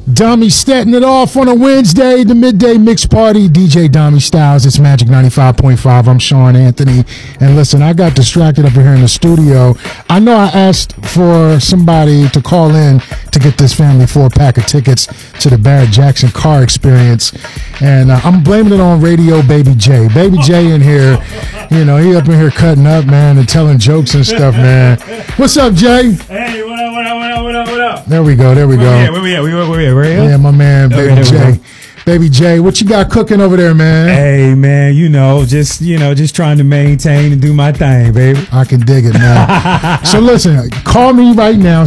Dommy setting it off on a Wednesday, the midday mix party. DJ Dommy Styles, it's Magic 95.5. I'm Sean Anthony. And listen, I got distracted up here in the studio. I know I asked for somebody to call in to get this family 4-pack of tickets to the Barrett-Jackson car experience. And I'm blaming it on Radio Baby J. Baby J in here, you know, he up in here cutting up, man, and telling jokes and stuff, man. What's up, Jay? Hey, what up? There we go. Where we at? Yeah, my man, Baby J. Baby J, what you got cooking over there, man? Hey, man, just trying to maintain and do my thing, baby. I can dig it, man. So listen, call me right now,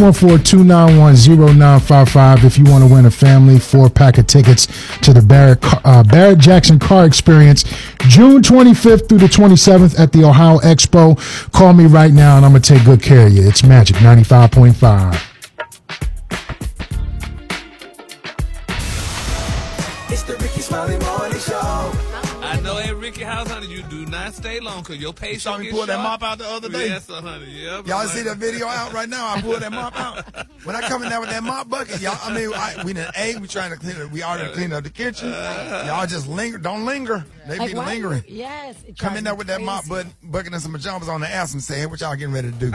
614-291-0955 if you want to win a family 4-pack of tickets to the Barrett-Jackson car experience, June 25th through the 27th at the Ohio Expo. Call me right now, and I'm going to take good care of you. It's Magic 95.5. It's the Ricky Smiley Morning Show. I know at Ricky House, honey, you do not stay long because your patience saw me gets pull that short. mop out the other day? Yes, honey. Yep. Y'all see that video out right now? I pulled that mop out. When I come in there with that mop bucket, y'all, we done ate, we trying to clean it. We already cleaned up the kitchen. Y'all just linger. Don't linger. They be lingering. Yes. Come in there with that mop bucket and some pajamas on the ass and say, hey, what y'all getting ready to do?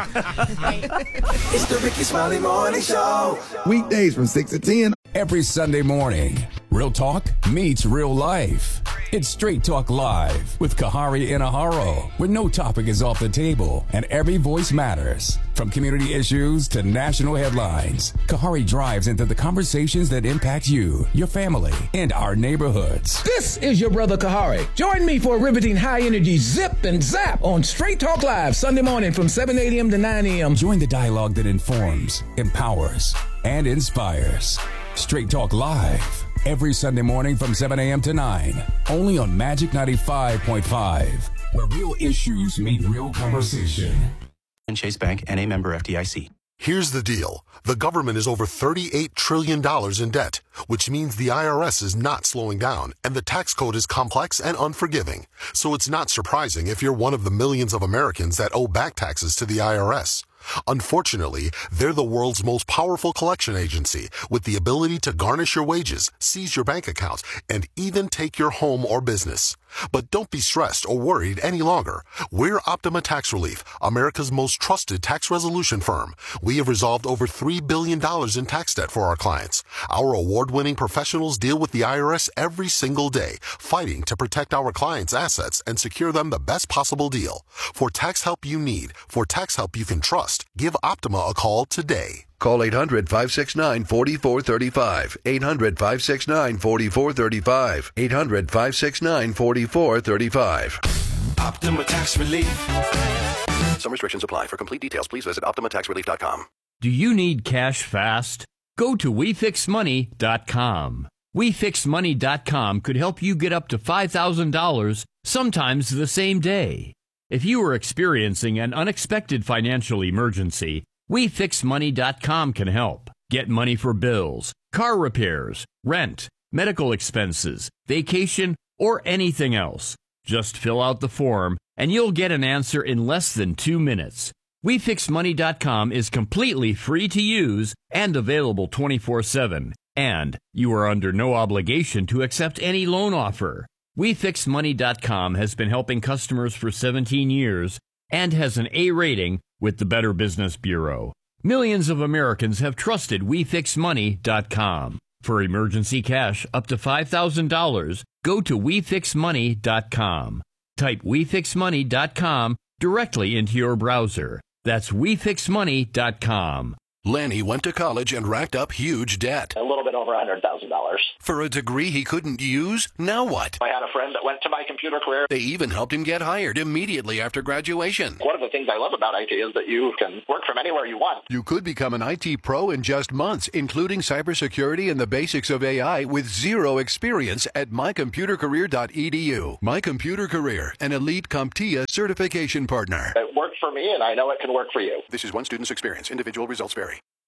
It's the Ricky Smiley Morning Show. Weekdays from 6 to 10. Every Sunday morning, real talk meets real life. It's Straight Talk Live with Kahari Inaharo, where no topic is off the table and every voice matters. From community issues to national headlines, Kahari drives into the conversations that impact you, your family, and our neighborhoods. This is your brother Kahari. Join me for a riveting high-energy zip and zap on Straight Talk Live, Sunday morning from 7 a.m. to 9 a.m. Join the dialogue that informs, empowers, and inspires. Straight Talk Live, every Sunday morning from 7 a.m. to 9, only on Magic 95.5, where real issues meet real conversation. And Chase Bank, N.A. member FDIC. Here's the deal. The government is over $38 trillion in debt, which means the IRS is not slowing down, and the tax code is complex and unforgiving. So it's not surprising if you're one of the millions of Americans that owe back taxes to the IRS. Unfortunately, they're the world's most powerful collection agency with the ability to garnish your wages, seize your bank accounts, and even take your home or business. But don't be stressed or worried any longer. We're Optima Tax Relief, America's most trusted tax resolution firm. We have resolved over $3 billion in tax debt for our clients. Our award-winning professionals deal with the IRS every single day, fighting to protect our clients' assets and secure them the best possible deal. For tax help you need, for tax help you can trust, give Optima a call today. Call 800-569-4435. 800-569-4435. 800-569-4435. Optima Tax Relief. Some restrictions apply. For complete details, please visit OptimaTaxRelief.com. Do you need cash fast? Go to WeFixMoney.com. WeFixMoney.com could help you get up to $5,000, sometimes the same day. If you are experiencing an unexpected financial emergency, WeFixMoney.com can help. Get money for bills, car repairs, rent, medical expenses, vacation, or anything else. Just fill out the form, and you'll get an answer in less than 2 minutes. WeFixMoney.com is completely free to use and available 24/7. And you are under no obligation to accept any loan offer. WeFixMoney.com has been helping customers for 17 years and has an A rating with the Better Business Bureau. Millions of Americans have trusted WeFixMoney.com. For emergency cash up to $5,000, go to WeFixMoney.com. Type WeFixMoney.com directly into your browser. That's WeFixMoney.com. Lanny went to college and racked up huge debt. A little bit over $100,000. For a degree he couldn't use? Now what? I had a friend that went to My Computer Career. They even helped him get hired immediately after graduation. One of the things I love about IT is that you can work from anywhere you want. You could become an IT pro in just months, including cybersecurity and the basics of AI with zero experience at mycomputercareer.edu. My Computer Career, an elite CompTIA certification partner. It worked for me, and I know it can work for you. This is one student's experience. Individual results vary.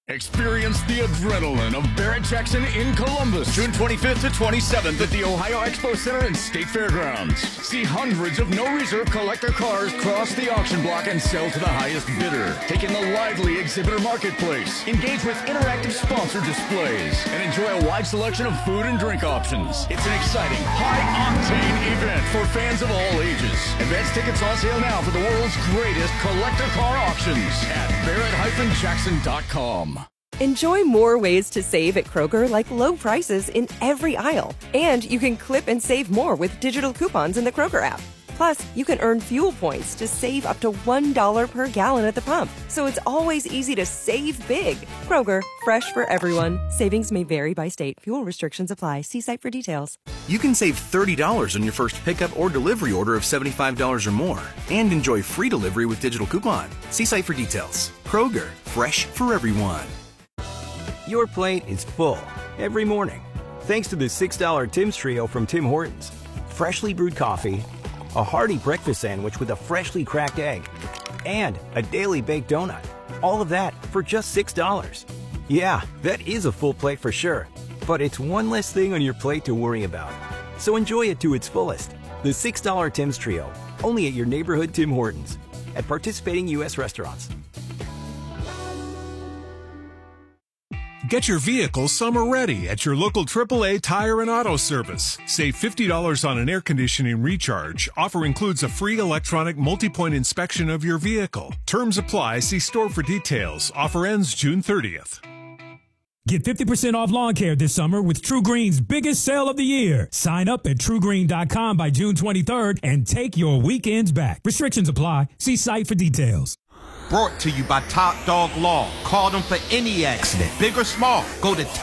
Experience the adrenaline of Barrett-Jackson in Columbus, June 25th to 27th at the Ohio Expo Center and State Fairgrounds. See hundreds of no-reserve collector cars cross the auction block and sell to the highest bidder. Take in the lively exhibitor marketplace, engage with interactive sponsor displays, and enjoy a wide selection of food and drink options. It's an exciting, high-octane event for fans of all ages. Advance tickets on sale now for the world's greatest collector car auctions at Barrett-Jackson.com. Enjoy more ways to save at Kroger, like low prices in every aisle. And you can clip and save more with digital coupons in the Kroger app. Plus, you can earn fuel points to save up to $1 per gallon at the pump. So it's always easy to save big. Kroger, fresh for everyone. Savings may vary by state. Fuel restrictions apply. See site for details. You can save $30 on your first pickup or delivery order of $75 or more. And enjoy free delivery with digital coupon. See site for details. Kroger, fresh for everyone. Your plate is full every morning, thanks to the $6 Tim's Trio from Tim Hortons. Freshly brewed coffee, a hearty breakfast sandwich with a freshly cracked egg, and a daily baked donut. All of that for just $6. Yeah, that is a full plate for sure, but it's one less thing on your plate to worry about. So enjoy it to its fullest. The $6 Tim's Trio, only at your neighborhood Tim Hortons, at participating U.S. restaurants. Get your vehicle summer ready at your local AAA Tire and Auto Service. Save $50 on an air conditioning recharge. Offer includes a free electronic multi-point inspection of your vehicle. Terms apply. See store for details. Offer ends June 30th. Get 50% off lawn care this summer with True Green's biggest sale of the year. Sign up at TrueGreen.com by June 23rd and take your weekends back. Restrictions apply. See site for details. Brought to you by Top Dog Law. Call them for any accident, big or small. Go to